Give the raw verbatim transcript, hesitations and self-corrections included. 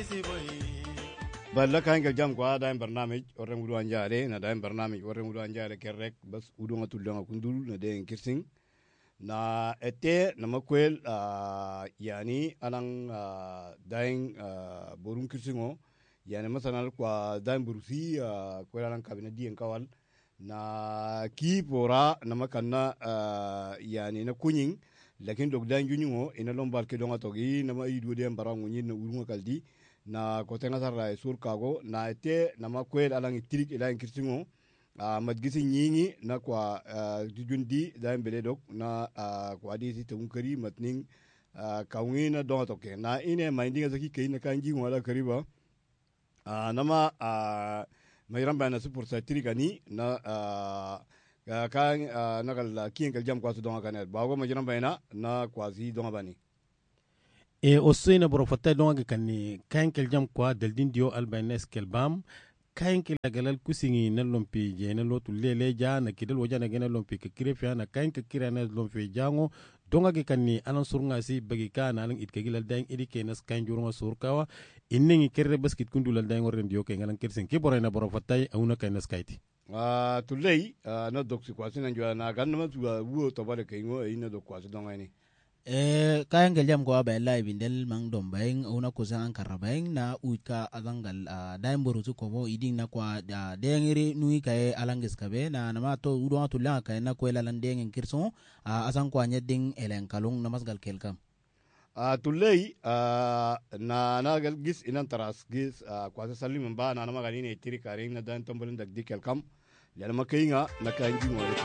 balla kan ga jam kwa da barnamij orren wudu anjare na da barnamij orren wudu anjare kerrek bas wudu ngatul nga kundul na de kirsing na ete na makwel uh, yani alang uh, daing uh, borun kirsingo yani masanal kwa daing burusi uh, kwela alang kabina dien kawal na ki pora na makanna uh, yani na kunying lakin dog daing junyungo ina lombal ke donga togi na ma idu de barangu nyin na urunga kaldi na kotenga sarra sur kago na ete na makwel alang tirik ila kirsingo Uh, madgisi nyingi na kwa uh, jujundi da mbele dok na uh, kwa disi te unkari matning uh, kaungi na donga toke na ine mindinga zaki kei na kanji wala kariba uh, nama uh, mayramba na super satiri kani na uh, kan uh, nakal kien kal jam kwa su donga kanet bago mayramba na na kwa zi donga bani e osina brofata donga kani kan kal jam kwa daldin dio albanes kelbam kayan kila galal kusingi na lompi je na lotu lele ja na kidal waja na gena lompi ka kirefia na kayan ka kira na lompi jango donga ke kanni alan surunga si bagi ka na alan it kagilal daing idi ke nas kayan jurunga surkawa innengi kerre baskit kundulal daing warren dio ke ngalan kirsin ke boray na boro fatay awuna kayan nas kayti uh, tulei uh, na doksi kwasi na njwa na ganna ma tuwa uo tobale kengo ina dok kwasi donga ini eh kayan galjam ko ba live indel mang dombaing una ko sa an karabaing na uika adangal uh, daim borutu ko mo iding na kwa uh, dengiri nui kay alangis kabe na nama to udo to la kay na ko lalan dengen kirso uh, asan kwa nyeding elen kalung na masgal kelkam uh, tulei uh, na na gal gis inan taras gis uh, kwasi salim ba na nama ganine tiri karing na dan tombolin dag dikel kam yana makayinga na kayan jimo